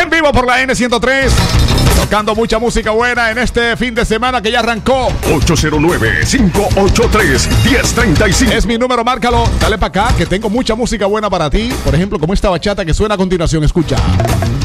En vivo por la N103. Tocando mucha música buena en este fin de semana que ya arrancó. 809-583-1035. Es mi número, márcalo. Dale para acá que tengo mucha música buena para ti. Por ejemplo, como esta bachata que suena a continuación. Escucha.